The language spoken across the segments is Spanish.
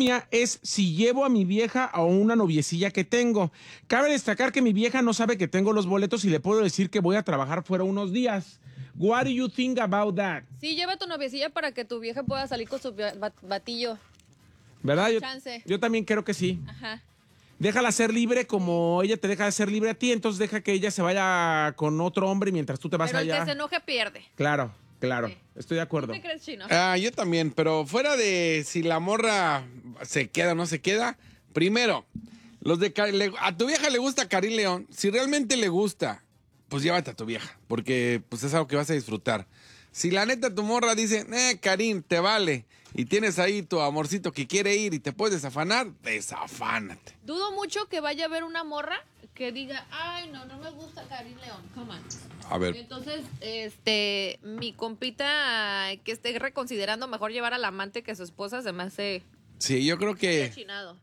mía es si llevo a mi vieja a una noviecilla que tengo. Cabe destacar que mi vieja no sabe que tengo los boletos y le puedo decir que voy a trabajar fuera unos días. What do you think about that? Sí, lleva a tu noviecilla para que tu vieja pueda salir con su batillo. ¿Verdad? Chance. Yo también creo que sí. Ajá. Déjala ser libre como ella te deja de ser libre a ti, entonces deja que ella se vaya con otro hombre mientras tú te vas Pero allá. el que se enoje pierde. Claro, Sí. estoy de acuerdo. ¿Qué crees, Chino? Yo también, pero fuera de si la morra se queda o no se queda, primero, a tu vieja le gusta Karim León, si realmente le gusta, pues llévate a tu vieja, porque pues es algo que vas a disfrutar. Si la neta tu morra dice, Karim, te vale, y tienes ahí tu amorcito que quiere ir y te puedes desafanar, desafánate. Dudo mucho que vaya a ver una morra que diga, ay, no me gusta Karim León, come on. A ver. Entonces, mi compita que esté reconsiderando mejor llevar al amante que a su esposa se me hace Sí, yo creo que... chinado.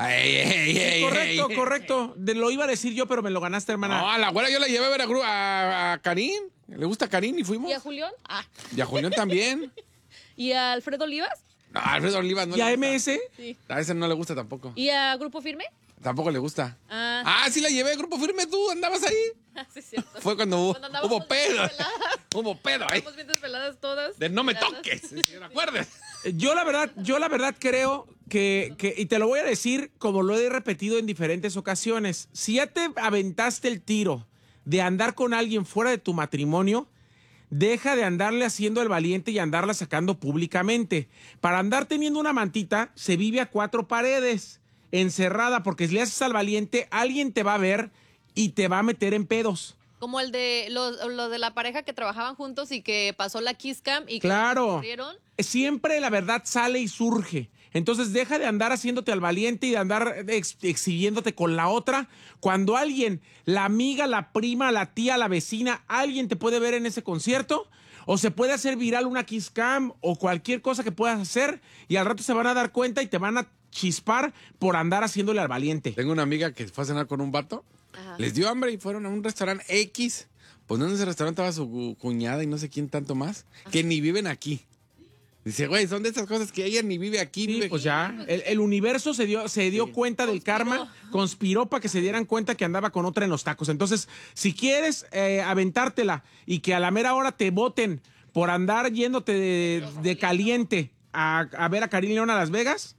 Correcto. Lo iba a decir yo, pero me lo ganaste, hermana. No, a la güera yo la llevé a ver a Karim. Le gusta Karim y fuimos. ¿Y a Julián? Y a Julián también. ¿Y a Alfredo Olivas? No, a Alfredo Olivas no ¿Y a le gusta. MS? Sí. A ese no le gusta tampoco. ¿Y a Grupo Firme? Tampoco le gusta. Ah. Sí la llevé, Grupo Firme, tú andabas ahí. Sí, es cierto. Fue cuando andábamos hubo pedo. bien desveladas. Hubo pedo ahí. Estamos bien desveladas todas. De no me Peladas. toques, si me acuerdes. Yo la verdad creo que, y te lo voy a decir como lo he repetido en diferentes ocasiones, si ya te aventaste el tiro de andar con alguien fuera de tu matrimonio, deja de andarle haciendo el valiente y andarla sacando públicamente. Para andar teniendo una mantita, se vive a cuatro paredes, encerrada, porque si le haces al valiente, alguien te va a ver y te va a meter en pedos. Como el de los de la pareja que trabajaban juntos y que pasó la Kiss Cam y que Claro. descubrieron. Siempre la verdad sale y surge. Entonces deja de andar haciéndote al valiente y de andar exhibiéndote con la otra. Cuando alguien, la amiga, la prima, la tía, la vecina, alguien te puede ver en ese concierto, o se puede hacer viral una kiss cam o cualquier cosa que puedas hacer y al rato se van a dar cuenta y te van a chispar por andar haciéndole al valiente. Tengo una amiga que fue a cenar con un vato. Ajá. Les dio hambre y fueron a un restaurante X. Pues no, en ese restaurante estaba su cuñada y no sé quién tanto más, que ni viven aquí. Dice, güey, son de esas cosas que ella ni vive aquí. Sí, vive pues aquí. ya, el universo se dio cuenta del karma, conspiró para que se dieran cuenta que andaba con otra en los tacos. Entonces, si quieres aventártela y que a la mera hora te voten por andar yéndote de caliente a ver a Karim León a Las Vegas,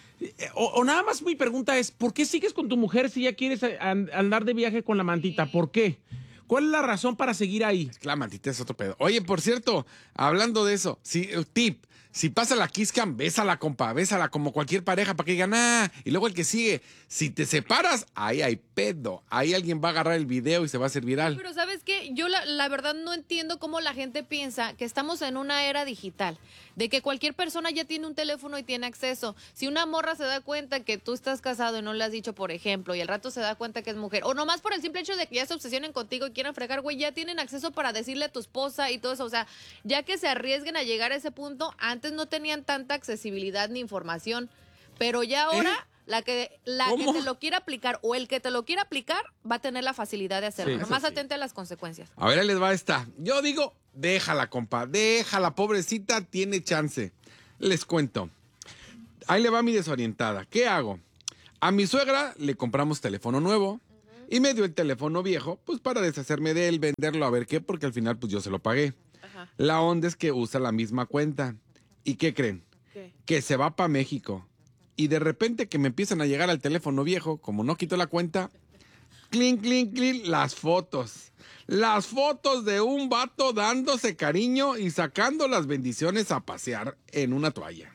o nada más mi pregunta es, ¿por qué sigues con tu mujer si ya quieres andar de viaje con la mantita? ¿Por qué? ¿Cuál es la razón para seguir ahí? La mantita es otro pedo. Oye, por cierto, hablando de eso, tip, si pasa la kiss cam, bésala, compa, bésala como cualquier pareja para que digan, y luego el que sigue, si te separas, ahí hay pedo. Ahí alguien va a agarrar el video y se va a hacer viral. Pero ¿sabes qué? Yo la verdad no entiendo cómo la gente piensa que estamos en una era digital, de que cualquier persona ya tiene un teléfono y tiene acceso. Si una morra se da cuenta que tú estás casado y no le has dicho, por ejemplo, y al rato se da cuenta que es mujer, o nomás por el simple hecho de que ya se obsesionen contigo y quieran fregar, güey, ya tienen acceso para decirle a tu esposa y todo eso. O sea, ya que se arriesguen a llegar a ese punto, antes no tenían tanta accesibilidad ni información, pero ya ahora... La que te lo quiera aplicar o el que te lo quiera aplicar va a tener la facilidad de hacerlo. Sí, Nomás atente a las consecuencias. A ver, ahí les va esta. Yo digo, déjala, compa, déjala, pobrecita, tiene chance. Les cuento. Ahí le va mi desorientada. ¿Qué hago? A mi suegra le compramos teléfono nuevo y me dio el teléfono viejo, pues para deshacerme de él, venderlo, a ver qué, porque al final pues yo se lo pagué. Ajá. La onda es que usa la misma cuenta. ¿Y qué creen? ¿Qué? Que se va para México. Y de repente que me empiezan a llegar al teléfono viejo, como no quito la cuenta, clink, clink, clink, las fotos. Las fotos de un vato dándose cariño y sacando las bendiciones a pasear en una toalla.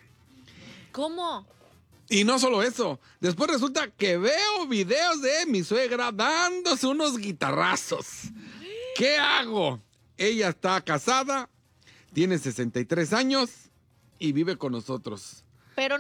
¿Cómo? Y no solo eso, después resulta que veo videos de mi suegra dándose unos guitarrazos. ¿Qué hago? Ella está casada, tiene 63 años y vive con nosotros. Pero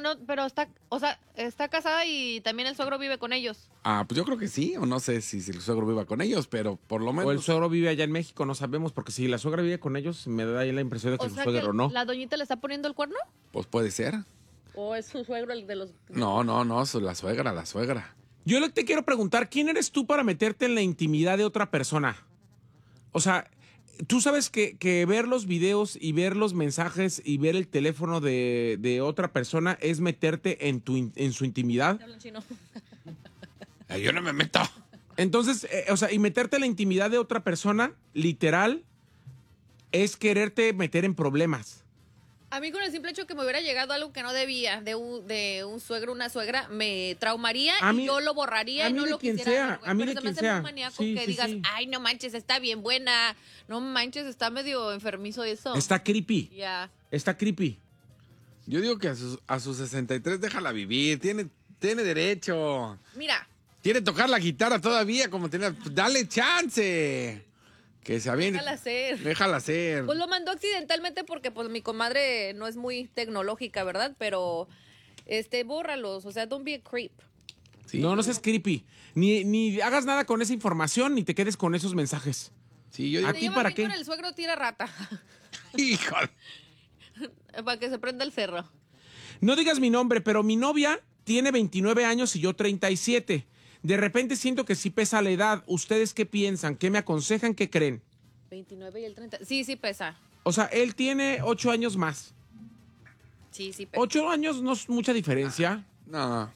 está casada y también el suegro vive con ellos. Pues yo creo que sí, o no sé si el suegro viva con ellos, pero por lo menos... O el suegro vive allá en México, no sabemos, porque si la suegra vive con ellos, me da ahí la impresión de que O el sea suegro que no. la doñita le está poniendo el cuerno. Pues puede ser. ¿O es su suegro el de los...? No, la suegra. Yo te quiero preguntar, ¿quién eres tú para meterte en la intimidad de otra persona? O sea, Tú sabes que ver los videos y ver los mensajes y ver el teléfono de otra persona es meterte en su intimidad. Hablan chino. Yo no me meto. Entonces, y meterte en la intimidad de otra persona, literal, es quererte meter en problemas. A mí con el simple hecho que me hubiera llegado algo que no debía de un suegro, una suegra, me traumaría y yo lo borraría y no lo quisiera. A mí de Pero se me quien hace sea. muy maníaco Sí, que sí, digas, sí. ay, no manches, está bien buena. No manches, está medio enfermizo eso. Está creepy. Ya. Está creepy. Yo digo que a sus 63 déjala vivir. Tiene derecho. Mira, Quiere tocar la guitarra todavía como tenía. Dale chance. Que se aviente. déjala ser. Déjala ser. Pues lo mandó accidentalmente porque pues mi comadre no es muy tecnológica, ¿verdad? Pero, bórralos, o sea, don't be a creep. Sí. No seas creepy. Ni hagas nada con esa información, ni te quedes con esos mensajes. Sí, yo digo. ¿A Se ti lleva para bien qué? con el suegro tira rata, Híjole. para que se prenda el cerro. No digas mi nombre, pero mi novia tiene 29 años y yo 37. De repente siento que sí pesa la edad. ¿Ustedes qué piensan? ¿Qué me aconsejan? ¿Qué creen? 29 y el 30. Sí pesa. O sea, él tiene 8 años más. Sí pesa. 8 años no es mucha diferencia. No.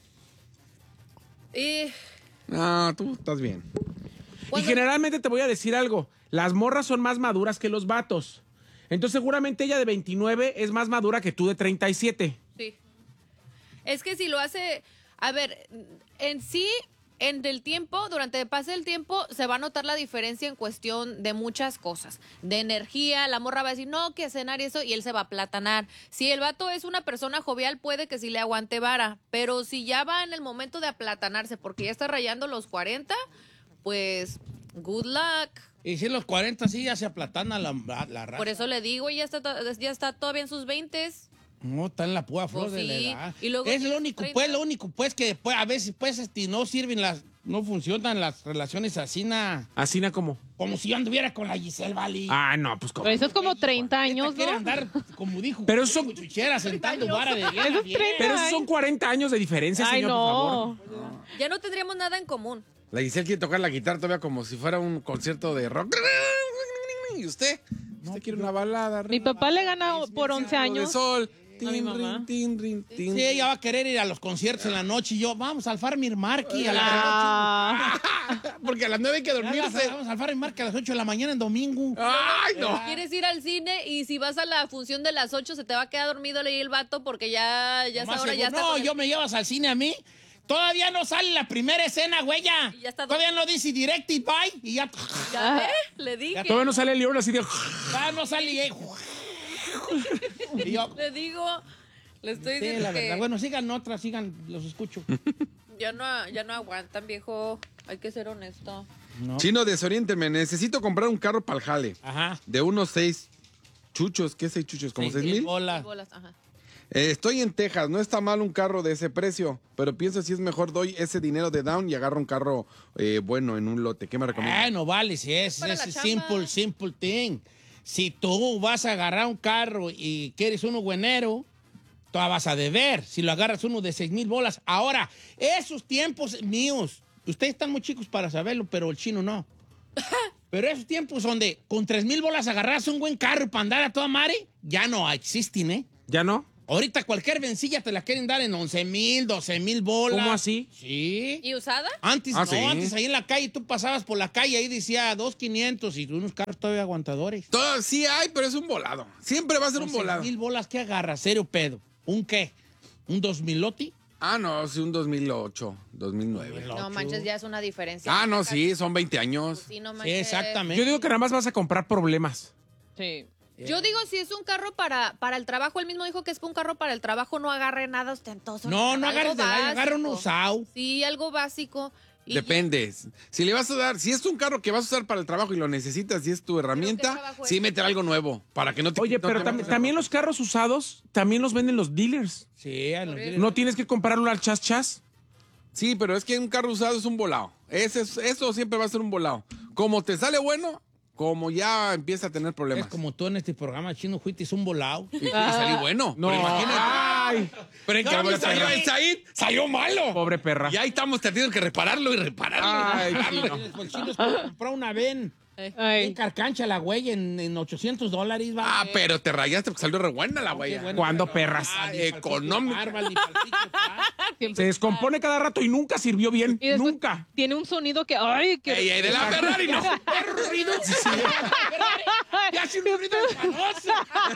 Y No, tú estás bien. Y cuando- generalmente te voy a decir algo. Las morras son más maduras que los vatos. Entonces seguramente ella de 29 es más madura que tú de 37. Sí. Es que si lo hace, a ver, en sí, en el tiempo, durante el pase del tiempo, se va a notar la diferencia en cuestión de muchas cosas. De energía, la morra va a decir, no, que cenar y eso, y él se va a aplatanar. Si el vato es una persona jovial, puede que sí le aguante vara, pero si ya va en el momento de aplatanarse, porque ya está rayando los 40, pues, good luck. Y si los 40 sí ya se aplatana la raza. Por eso le digo, ya está todavía en sus 20s. No, está en la púa flor Pues de la sí, edad. y luego Es tienes lo único, pues, que pues, a veces, pues, no sirven no funcionan las relaciones así, Así como. como si yo anduviera con la Giselle Valley. Ah, no, pues como. Pero eso es como 30 años, Quiere ¿no? andar, como dijo, Pero eso son- chuchera sentando vara de guerra. Eso es bien. 30. Pero esos son 40 años de diferencia, Ay, señor, por favor. no. Ya no tendríamos nada en común. La Giselle quiere tocar la guitarra todavía como si fuera un concierto de rock. ¿Y usted? ¿Usted quiere una balada? Mi papá le gana por 11 De años. sol. A mi mamá. Sí, ella va a querer ir a los conciertos en la noche y yo, vamos al Farmir Market a las Ah, Porque a las 9 hay que 8. dormirse. Vamos al Farmir Market a las 8 de la mañana en domingo. ¡Ay, no! Quieres ir al cine y si vas a la función de las 8 se te va a quedar dormido ahí el vato porque ya es Nomás ahora, ya seguro, está. no, con el- yo me llevas al cine a mí. Todavía no sale la primera escena, güey. Ya está Todavía no dice directed by y ya. ¿Ya ve? Le dije. Todavía no sale el libro así de. Ya no sale. Y yo. Le digo, le estoy Sí, diciendo la que verdad. Bueno, sigan otras, los escucho. ya no aguantan, viejo. Hay que ser honesto. No. Chino, desoriénteme. Necesito comprar un carro para el jale. Ajá. De unos 6 chuchos. ¿Qué 6 chuchos? ¿Como 6,000? Bolas. Bolas, ajá. Estoy en Texas. No está mal un carro de ese precio. Pero pienso si es mejor doy ese dinero de down y agarro un carro bueno en un lote. ¿Qué me recomiendas? No vale, si es Para la simple, chamba. simple thing. Si tú vas a agarrar un carro y quieres uno buenero, tú vas a deber. Si lo agarras uno de 6,000 bolas. Ahora, esos tiempos míos, ustedes están muy chicos para saberlo, pero el chino no. Pero esos tiempos donde con 3,000 bolas agarras un buen carro para andar a toda madre, ya no existen, ¿eh? ¿Ya no? Ahorita cualquier vencilla te la quieren dar en 11,000, 12,000 bolas. ¿Cómo así? Sí. ¿Y usada? Antes, Ah, no, sí. antes ahí en la calle, tú pasabas por la calle, ahí decía 2,500 y unos carros todavía aguantadores. Todo, sí hay, pero es un volado. Siempre va a ser un volado. 6,000 bolas, ¿qué agarras? Serio pedo. ¿Un qué? ¿Un 2000 Ah, no, sí, un 2008, 2009. No manches, ya es una diferencia. Ah, no, sí, son 20 años. Sí, no Sí, manches. exactamente. Yo digo que nada más vas a comprar problemas. sí. Yo digo, si es un carro para el trabajo, él mismo dijo que es un carro para el trabajo, no agarre nada ostentoso. No, no Algo agarres del aire, agarra un básico. usado. Sí, algo básico. Y Depende. Si le vas a dar, si es un carro que vas a usar para el trabajo y lo necesitas y es tu herramienta, trabajo sí es? meter algo nuevo para que no te Oye, no pero te también los carros usados también los venden los dealers. Sí, No tienes que comprarlo al chas. Sí, pero es que un carro usado es un volado. Eso siempre va a ser un volado. Como te sale bueno, como ya empieza a tener es problemas. como tú en este programa, Chino Juiti, es un volado. Y salió bueno. No, Pero imagínate. ay, Pero en No, cambio no, salió no. el Said, salió malo. pobre perra. Y ahí estamos teniendo que repararlo y repararlo. Ay, y repararlo. Chino. El Chino compró una ven. Ay. En carcancha la güey en $800, va. Ah, pero te rayaste porque salió re buena la güey. ¿Cuándo, perras? Económica. Se descompone cada rato y nunca sirvió bien. Y después Nunca. tiene un sonido que... ¡Ay! Que... Ey, de la Ferrari no. ¡Qué ruido! ¡Ya hace un ruido espantoso!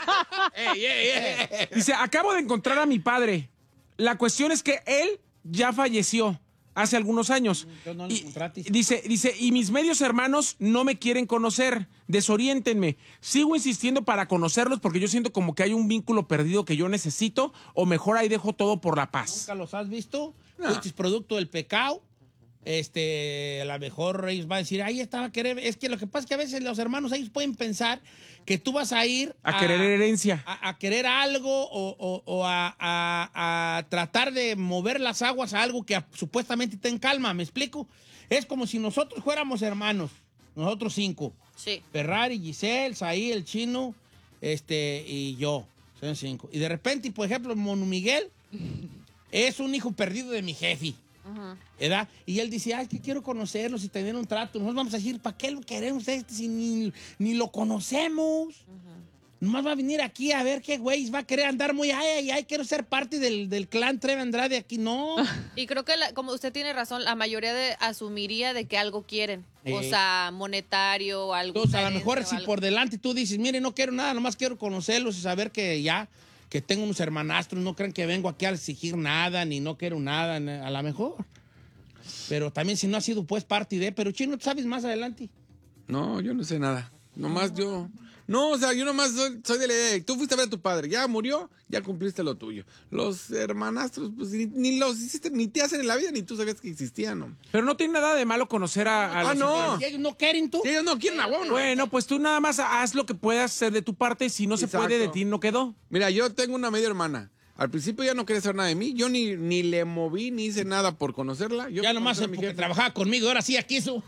ey. Dice, acabo de encontrar a mi padre. La cuestión es que él ya falleció hace algunos años. Yo no lo Y encontraste. dice, y mis medios hermanos no me quieren conocer. Desoriéntenme. Sigo insistiendo para conocerlos porque yo siento como que hay un vínculo perdido que yo necesito, o mejor ahí dejo todo por la paz. ¿Nunca los has visto? Fuiste producto del pecado. A lo mejor ellos van a decir, ahí estaba a querer. Es que lo que pasa es que a veces los hermanos ellos pueden pensar que tú vas a ir A querer herencia. a querer algo o a tratar de mover las aguas a algo que supuestamente está en calma. ¿Me explico? Es como si nosotros fuéramos hermanos, nosotros 5. Sí. Ferrari, Giselle, Saí, el chino, y yo. Son 5. Y de repente, por ejemplo, Mono Miguel es un hijo perdido de mi jefe. ¿Verdad? Y él dice, ay, que quiero conocerlos y tener un trato. Nosotros vamos a decir, ¿para qué lo queremos si ni lo conocemos? Nomás va a venir aquí a ver qué güey va a querer andar muy, ay, quiero ser parte del clan Treve Andrade aquí. No. Y creo que, como usted tiene razón, la mayoría asumiría de que algo quieren. O Sí. sea, monetario o algo. Entonces, a lo mejor si por delante tú dices, mire, no quiero nada, nomás quiero conocerlos y saber que tengo unos hermanastros, no crean que vengo aquí a exigir nada, ni no quiero nada, a lo mejor. Pero también si no ha sido pues parte de, pero Chino, ¿tú sabes más adelante? No, yo no sé nada. Nomás yo. No, o sea, yo nomás soy de la idea de, tú fuiste a ver a tu padre, ya murió, ya cumpliste lo tuyo. Los hermanastros, pues ni los hiciste, ni te hacen en la vida, ni tú sabías que existían, ¿no? Pero no tiene nada de malo conocer a los no. Si ellos no quieren tú. Si ellos no quieren a huevo, ¿no? Bueno, pues tú nada más haz lo que puedas hacer de tu parte. Si no se Exacto. puede, de ti no quedó. Mira, yo tengo una media hermana. Al principio ya no quería saber nada de mí. Yo ni le moví, ni hice nada por conocerla. Yo Ya por nomás conocer a mi porque jefe. trabajaba conmigo, ahora sí aquí su.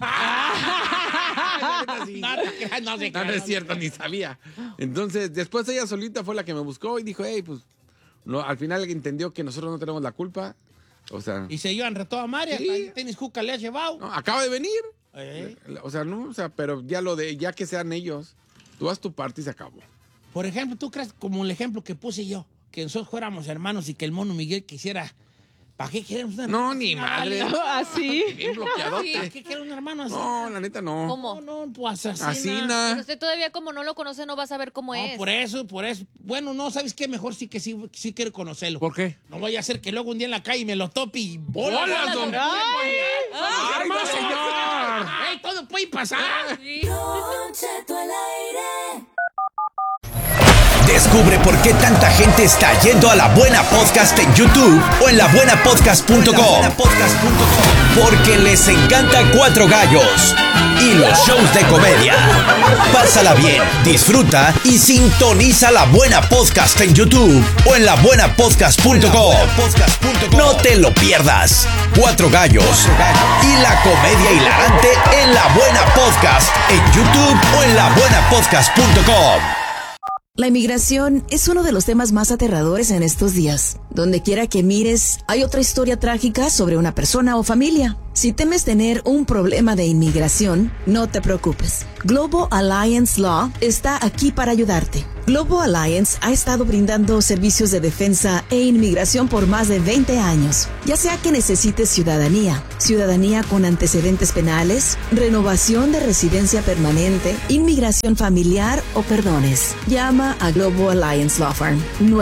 No es cierto, ni sabía. Entonces, después ella solita fue la que me buscó y dijo, hey, pues, no, al final entendió que nosotros no tenemos la culpa. O sea, Y se llevan reto a María, Sí. tenis juca le has llevado. no, acaba de venir. Eh. O sea, no, o sea, pero ya que sean ellos, tú haz tu parte y se acabó. Por ejemplo, ¿tú crees, como el ejemplo que puse yo, que nosotros fuéramos hermanos y que el Mono Miguel quisiera... ¿Para qué queremos un hermano? No, ni madre. Así. Bien bloqueadote. ¿Para qué quiere un hermano así? No, la neta no. ¿Cómo? No, pues así. Así, Pero na. usted todavía como no lo conoce no va a saber cómo No, es. por eso. Bueno, no, ¿sabes qué? Mejor sí quiero conocerlo. ¿Por qué? No voy a hacer que luego un día en la calle me lo tope y bolas. ¡Bolas, don ¡Ay, no, señor! ¡Ey, todo puede pasar! Don Cheto al aire. Descubre por qué tanta gente está yendo a La Buena Podcast en YouTube o en labuenapodcast.com. Porque les encanta Cuatro Gallos y los shows de comedia. Pásala bien, disfruta y sintoniza La Buena Podcast en YouTube o en labuenapodcast.com. No te lo pierdas. Cuatro Gallos y la comedia hilarante en La Buena Podcast en YouTube o en labuenapodcast.com. La inmigración es uno de los temas más aterradores en estos días. Donde quiera que mires, hay otra historia trágica sobre una persona o familia. Si temes tener un problema de inmigración, no te preocupes. Global Alliance Law está aquí para ayudarte. Global Alliance ha estado brindando servicios de defensa e inmigración por más de 20 años. Ya sea que necesites ciudadanía con antecedentes penales, renovación de residencia permanente, inmigración familiar o perdones. Llama a Global Alliance Law Firm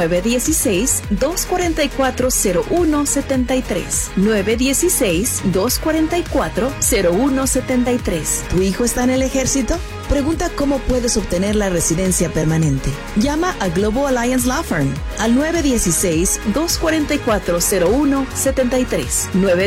916-244-0173. 916-244-0173. ¿Tu hijo está en el ejército? Pregunta cómo puedes obtener la residencia permanente. Llama a Global Alliance Law Firm al 916-244-0173.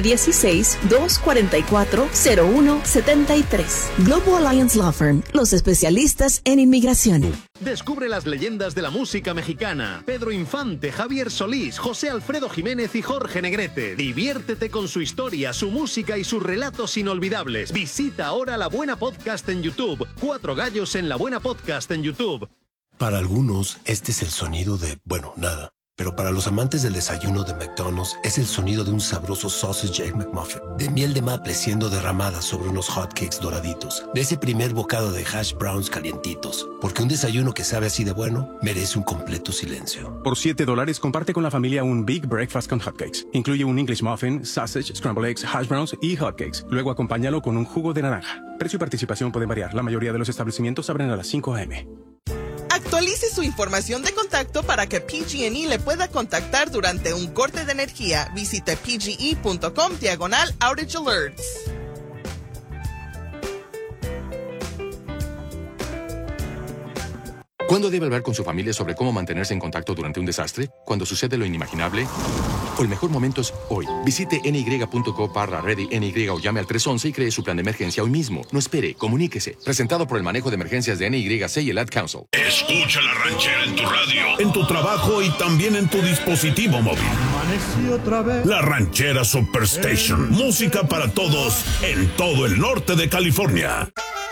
916-244-0173. Global Alliance Law Firm, los especialistas en inmigración. Descubre las leyendas de la música mexicana. Pedro Infante, Javier Solís, José Alfredo Jiménez y Jorge Negrete. Diviértete con su historia, su música y sus relatos inolvidables. Visita ahora La Buena Podcast en YouTube. Cuatro Gallos en La Buena Podcast en YouTube. Para algunos, este es el sonido de, bueno, nada. Pero para los amantes del desayuno de McDonald's es el sonido de un sabroso Sausage Egg McMuffin, de miel de maple siendo derramada sobre unos hotcakes doraditos, de ese primer bocado de hash browns calientitos, porque un desayuno que sabe así de bueno merece un completo silencio. Por $7 comparte con la familia un Big Breakfast con hotcakes. Incluye un English muffin, sausage, scrambled eggs, hash browns y hotcakes. Luego acompáñalo con un jugo de naranja. Precio y participación pueden variar. La mayoría de los establecimientos abren a las 5 a.m. Actualice su información de contacto para que PG&E le pueda contactar durante un corte de energía. Visite pge.com/outage alerts. ¿Cuándo debe hablar con su familia sobre cómo mantenerse en contacto durante un desastre? ¿Cuando sucede lo inimaginable? O el mejor momento es hoy. Visite ny.co/ready-NY o llame al 311 y cree su plan de emergencia hoy mismo. No espere, comuníquese. Presentado por el manejo de emergencias de NYC y el Ad Council. Escucha La Ranchera en tu radio, en tu trabajo y también en tu dispositivo móvil. La Ranchera Superstation. Música para todos en todo el norte de California.